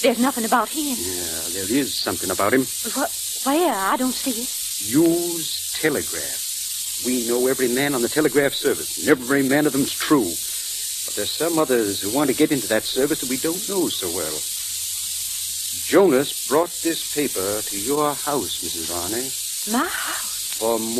There's nothing about him. Yeah, there is something about him. But where? I don't see it. Use telegraph. We know every man on the telegraph service, and every man of them's true. But there's some others who want to get into that service that we don't know so well. Jonas brought this paper to your house, Mrs. Varney. My house? For